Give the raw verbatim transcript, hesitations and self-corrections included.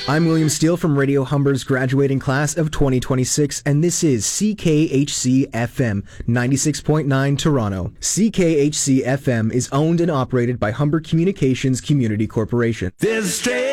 I'm William Steele from Radio Humber's graduating class of twenty twenty-six, and this is C K H C F M ninety-six point nine Toronto. C K H C F M is owned and operated by Humber Communications Community Corporation. There's a